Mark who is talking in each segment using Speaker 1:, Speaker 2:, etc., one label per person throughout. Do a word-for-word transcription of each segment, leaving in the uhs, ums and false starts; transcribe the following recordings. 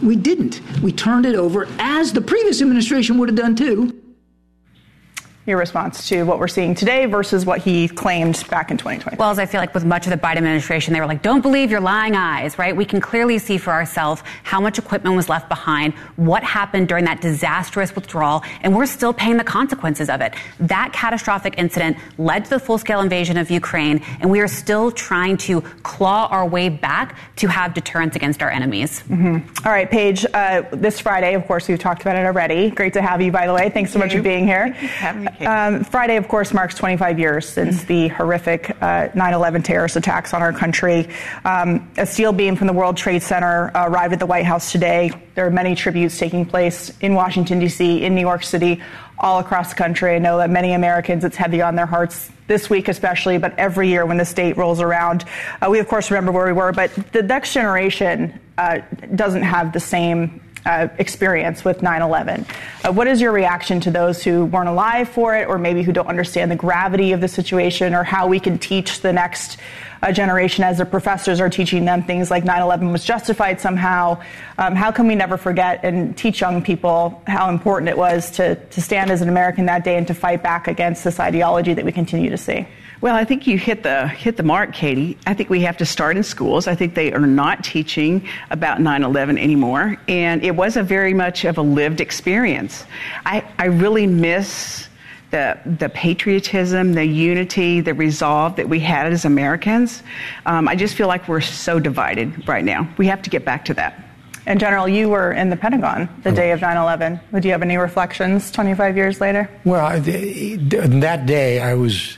Speaker 1: we didn't. We turned it over, as the previous administration would have done too.
Speaker 2: Your response to what we're seeing today versus what he claimed back in twenty twenty.
Speaker 3: Well, as I feel like with much of the Biden administration, they were like, don't believe your lying eyes, right? We can clearly see for ourselves how much equipment was left behind, what happened during that disastrous withdrawal, and we're still paying the consequences of it. That catastrophic incident led to the full-scale invasion of Ukraine, and we are still trying to claw our way back to have deterrence against our enemies.
Speaker 2: Mm-hmm. All right, Paige, uh, this Friday, of course, we've talked about it already. Great to have you, by the way. Thanks so much for being here. Um, Friday, of course, marks twenty-five years since the horrific uh, nine eleven terrorist attacks on our country. Um, a steel beam from the World Trade Center uh, arrived at the White House today. There are many tributes taking place in Washington, D C, in New York City, all across the country. I know that many Americans, it's heavy on their hearts this week especially, but every year when this date rolls around, uh, we, of course, remember where we were. But the next generation uh, doesn't have the same Uh, experience with nine eleven. Uh, what is your reaction to those who weren't alive for it, or maybe who don't understand the gravity of the situation, or how we can teach the next uh, generation, as their professors are teaching them things like nine eleven was justified somehow? Um, how can we never forget and teach young people how important it was to, to stand as an American that day and to fight back against this ideology that we continue to see?
Speaker 4: Well, I think you hit the hit the mark, Katie. I think we have to start in schools. I think they are not teaching about nine eleven anymore, and it was a very much of a lived experience. I, I really miss the the patriotism, the unity, the resolve that we had as Americans. Um, I just feel like we're so divided right now. We have to get back to that.
Speaker 2: And General, you were in the Pentagon the day of nine eleven. Would you have any reflections twenty-five years later?
Speaker 5: Well, that day I was...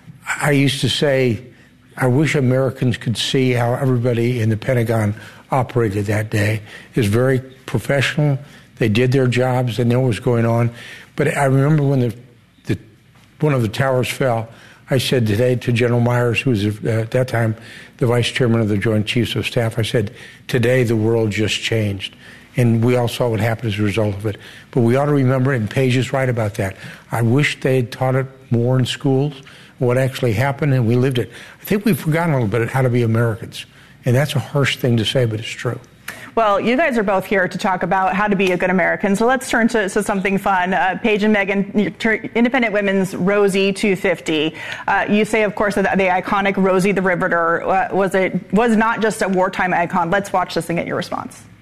Speaker 5: I used to say, I wish Americans could see how everybody in the Pentagon operated that day. It was very professional. They did their jobs. They knew what was going on. But I remember when the, the one of the towers fell, I said today to General Myers, who was uh, at that time the vice chairman of the Joint Chiefs of Staff, I said, today the world just changed. And we all saw what happened as a result of it. But we ought to remember, and Paige is right about that. I wish they had taught it more in schools, what actually happened, and we lived it. I think we've forgotten a little bit how to be Americans. And that's a harsh thing to say, but it's true.
Speaker 2: Well, you guys are both here to talk about how to be a good American. So let's turn to, to something fun. Uh, Paige and Megan, Independent Women's Rosie two fifty. Uh, you say, of course, that the iconic Rosie the Riveter uh, was, a, was not just a wartime icon. Let's watch this and get your response.